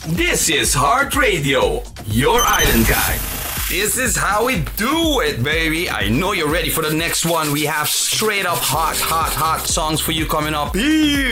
This is Heart Radio, your island guide. This is how we do it, baby. I know you're ready for the next one. We have straight up hot songs for you coming up.